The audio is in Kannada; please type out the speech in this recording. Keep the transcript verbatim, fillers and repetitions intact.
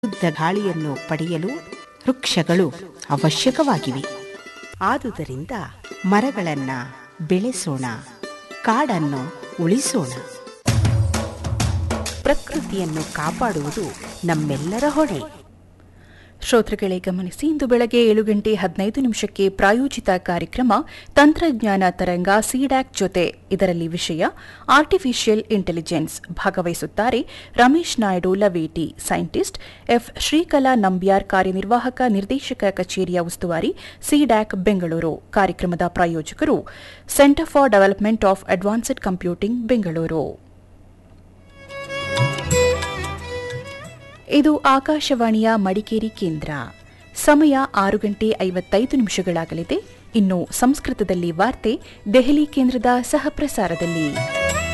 ಶುದ್ಧ ಗಾಳಿಯನ್ನು ಪಡೆಯಲು ವೃಕ್ಷಗಳು ಅವಶ್ಯಕವಾಗಿವೆ. ಆದುದರಿಂದ ಮರಗಳನ್ನು ಬೆಳೆಸೋಣ, ಕಾಡನ್ನು ಉಳಿಸೋಣ. ಪ್ರಕೃತಿಯನ್ನು ಕಾಪಾಡುವುದು ನಮ್ಮೆಲ್ಲರ ಹೊಣೆ. ಶ್ರೋತೃಗಳೇ ಗಮನಿಸಿ, ಇಂದು ಬೆಳಗ್ಗೆ ಏಳು ಗಂಟೆ ಹದಿನೈದು ನಿಮಿಷಕ್ಕೆ ಪ್ರಾಯೋಜಿತ ಕಾರ್ಯಕ್ರಮ ತಂತ್ರಜ್ಞಾನ ತರಂಗ ಸಿಡ್ಯಾಕ್ ಜೊತೆ. ಇದರಲ್ಲಿ ವಿಷಯ ಆರ್ಟಿಫಿಷಿಯಲ್ ಇಂಟೆಲಿಜೆನ್ಸ್. ಭಾಗವಹಿಸುತ್ತಾರೆ ರಮೇಶ್ ನಾಯ್ಡು ಲವೇಟಿ, ಸೈಂಟಿಸ್ಟ್, ಎಫ್ ಶ್ರೀಕಲಾ ನಂಬ್ಯಾರ್, ಕಾರ್ಯನಿರ್ವಾಹಕ ನಿರ್ದೇಶಕ ಕಚೇರಿಯ ಉಸ್ತುವಾರಿ, ಸಿಡ್ಯಾಕ್ ಬೆಂಗಳೂರು. ಕಾರ್ಯಕ್ರಮದ ಪ್ರಾಯೋಜಕರು centre for development of advanced computing Bengaluru. ಇದು ಆಕಾಶವಾಣಿಯ ಮಡಿಕೇರಿ ಕೇಂದ್ರ. ಸಮಯ ಆರು ಗಂಟೆ ಐವತ್ತೈದು ನಿಮಿಷಗಳಾಗಲಿದೆ. ಇನ್ನು ಸಂಸ್ಕೃತದಲ್ಲಿ ವಾರ್ತೆ ದೆಹಲಿ ಕೇಂದ್ರದ ಸಹಪ್ರಸಾರದಲ್ಲಿ.